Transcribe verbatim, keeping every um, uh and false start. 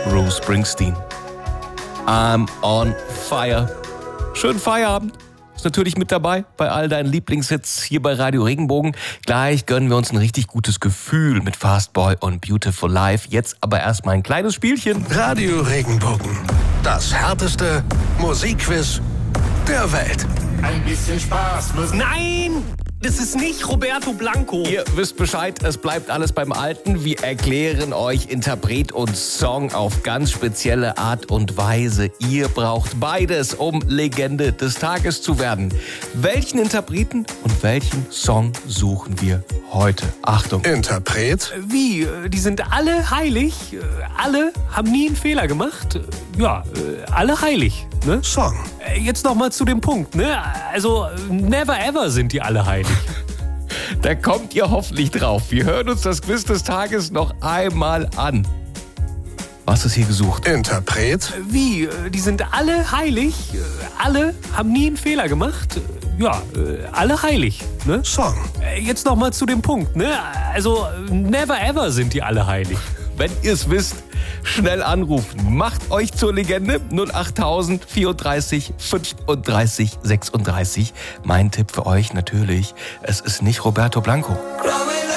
Bruce Springsteen. I'm on fire. Schönen Feierabend. Ist natürlich mit dabei bei all deinen Lieblingshits hier bei Radio Regenbogen. Gleich gönnen wir uns ein richtig gutes Gefühl mit Fast Boy und Beautiful Life. Jetzt aber erstmal ein kleines Spielchen. Radio Regenbogen. Das härteste Musikquiz der Welt. Ein bisschen Spaß muss... Nein! Das ist nicht Roberto Blanco. Ihr wisst Bescheid, es bleibt alles beim Alten. Wir erklären euch Interpret und Song auf ganz spezielle Art und Weise. Ihr braucht beides, um Legende des Tages zu werden. Welchen Interpreten und welchen Song suchen wir heute? Achtung. Interpret? Wie? Die sind alle heilig? Alle haben nie einen Fehler gemacht? Ja, alle heilig, ne? Song. Jetzt noch mal zu dem Punkt, ne? Also, never ever sind die alle heilig. Da kommt ihr hoffentlich drauf. Wir hören uns das Quiz des Tages noch einmal an. Was ist hier gesucht? Interpret? Wie? Die sind alle heilig? Alle haben nie einen Fehler gemacht? Ja, alle heilig, ne? Song. Jetzt noch mal zu dem Punkt, ne? Also, never ever sind die alle heilig. Wenn ihr es wisst, schnell anrufen. Macht euch zur Legende. null acht tausend vierunddreißig fünfunddreißig sechsunddreißig. Mein Tipp für euch natürlich, es ist nicht Roberto Blanco. Growing